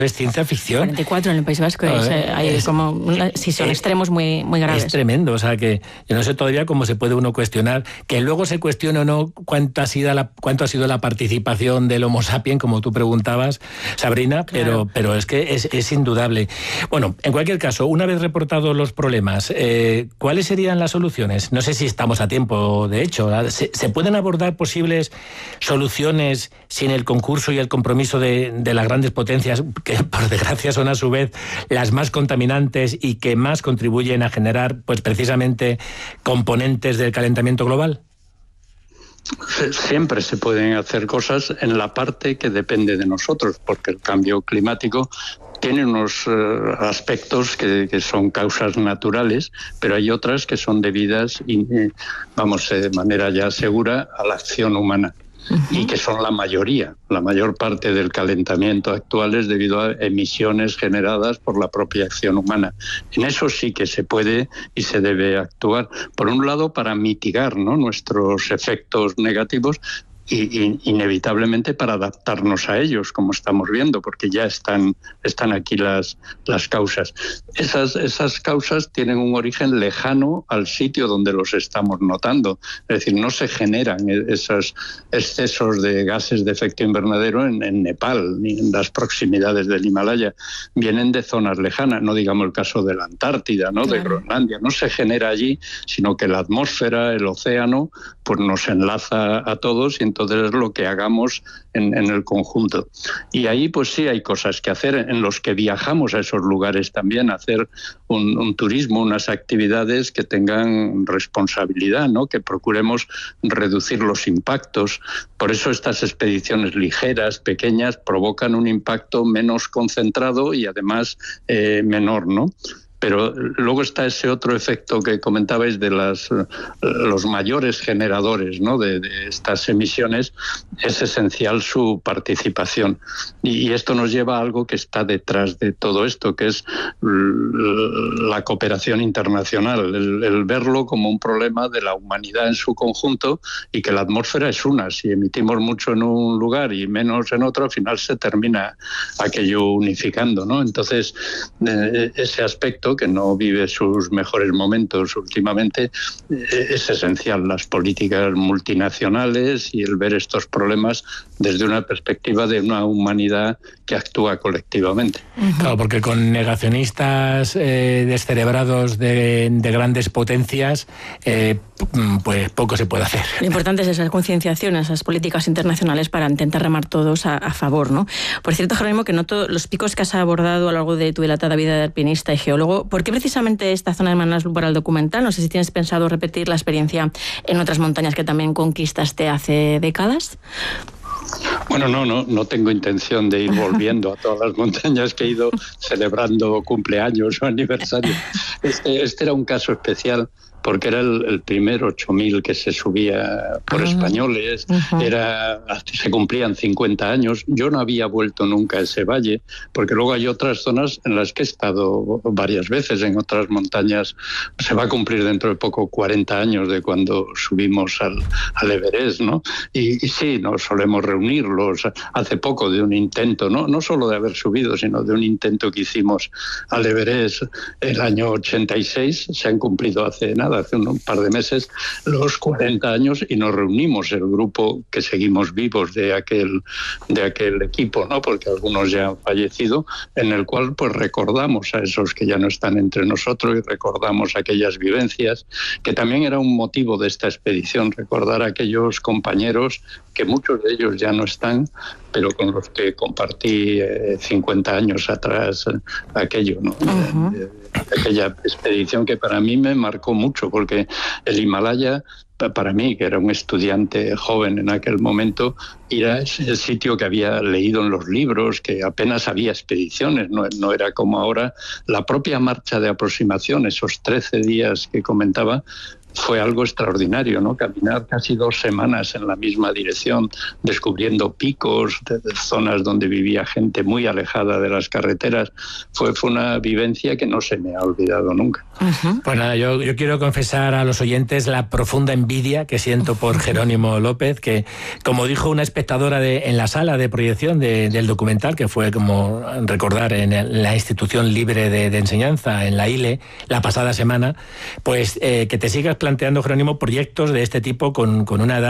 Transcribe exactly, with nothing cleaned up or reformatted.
Es ciencia ficción. cuarenta y cuatro en el País Vasco. Es, eh, hay es, como una, sí, son es, extremos muy, muy graves. Es tremendo. O sea, que yo no sé todavía cómo se puede uno cuestionar. Que luego se cuestione o no cuánto ha sido la, cuánto ha sido la participación del Homo sapiens, como tú preguntabas, Sabrina, Claro. pero, pero es que es, es indudable. Bueno, en cualquier caso, una vez reportados los problemas, eh, ¿cuáles serían las soluciones? No sé si estamos a tiempo, de hecho. ¿Se, se pueden abordar posibles soluciones sin el concurso y el compromiso de, de las grandes potencias, que por desgracia son a su vez las más contaminantes y que más contribuyen a generar, pues precisamente, componentes del calentamiento global? Siempre se pueden hacer cosas en la parte que depende de nosotros, porque el cambio climático tiene unos uh, aspectos que, que son causas naturales, pero hay otras que son debidas, y, vamos, de manera ya segura, a la acción humana. Uh-huh. Y que son la mayoría. La mayor parte del calentamiento actual es debido a emisiones generadas por la propia acción humana. En eso sí que se puede y se debe actuar. Por un lado, para mitigar, ¿no?, nuestros efectos negativos, y, y inevitablemente para adaptarnos a ellos, como estamos viendo, porque ya están, están aquí las, las causas. Esas, esas causas tienen un origen lejano al sitio donde los estamos notando. Es decir, no se generan esos excesos de gases de efecto invernadero en, en Nepal ni en las proximidades del Himalaya. Vienen de zonas lejanas, no digamos el caso de la Antártida, ¿no?, claro, de Groenlandia. No se genera allí, sino que la atmósfera, el océano, pues nos enlaza a todos, y entonces es lo que hagamos en, en el conjunto. Y ahí pues sí hay cosas que hacer, en los que viajamos a esos lugares también, a hacer un, un turismo, unas actividades que tengan responsabilidad, ¿no?, que procuremos reducir los impactos. Por eso estas expediciones ligeras, pequeñas, provocan un impacto menos concentrado y además eh, menor, ¿no? Pero luego está ese otro efecto que comentabais de las, los mayores generadores, ¿no?, de, de estas emisiones. Es esencial su participación. Y, y esto nos lleva a algo que está detrás de todo esto, que es la cooperación internacional, el, el verlo como un problema de la humanidad en su conjunto, y que la atmósfera es una. Si emitimos mucho en un lugar y menos en otro, al final se termina aquello unificando, ¿no? Entonces, eh, ese aspecto, que no vive sus mejores momentos últimamente, es esencial. Las políticas multinacionales y el ver estos problemas desde una perspectiva de una humanidad que actúa colectivamente. Claro, porque con negacionistas eh, descerebrados de, de grandes potencias, eh, pues poco se puede hacer. Lo importante es esa concienciación, esas políticas internacionales para intentar remar todos a, a favor, ¿no? Por cierto, Jerónimo, que noto los picos que has abordado a lo largo de tu dilatada vida de alpinista y geólogo. ¿Por qué precisamente esta zona de Manaslu para el documental? No sé si tienes pensado repetir la experiencia en otras montañas que también conquistaste hace décadas. Bueno, no, no, no tengo intención de ir volviendo a todas las montañas que he ido celebrando cumpleaños o aniversarios. Este, este era un caso especial, porque era el, el primer ocho mil que se subía por uh-huh. españoles, uh-huh. era, se cumplían cincuenta años. Yo no había vuelto nunca a ese valle, porque luego hay otras zonas en las que he estado varias veces, en otras montañas. Se va a cumplir dentro de poco cuarenta años de cuando subimos al, al Everest, ¿no? Y, y sí, nos solemos reunirlos. Hace poco de un intento, ¿no? no solo de haber subido, sino de un intento que hicimos al Everest el año ochenta y seis, se han cumplido hace nada, hace un par de meses, los cuarenta años, y nos reunimos el grupo que seguimos vivos de aquel, de aquel equipo, ¿no? Porque algunos ya han fallecido, en el cual pues recordamos a esos que ya no están entre nosotros y recordamos aquellas vivencias, que también era un motivo de esta expedición, recordar a aquellos compañeros que muchos de ellos ya no están, pero con los que compartí eh, cincuenta años atrás eh, aquello, ¿no? Uh-huh. eh, aquella expedición que para mí me marcó mucho, porque el Himalaya, para mí, que era un estudiante joven en aquel momento, era el sitio que había leído en los libros, que apenas había expediciones, no, no era como ahora. La propia marcha de aproximación, esos trece días que comentaba, fue algo extraordinario, ¿no? Caminar casi dos semanas en la misma dirección, descubriendo picos, de, de zonas donde vivía gente muy alejada de las carreteras, fue, fue una vivencia que no se me ha olvidado nunca. Uh-huh. Pues nada, yo, yo quiero confesar a los oyentes la profunda envidia que siento por Jerónimo López, que, como dijo una espectadora de, en la sala de proyección de, del documental, que fue, como recordar, en el, la Institución Libre de, de Enseñanza, en la I L E, la pasada semana, pues eh, que te sigas planteando, Jerónimo, proyectos de este tipo con, con una edad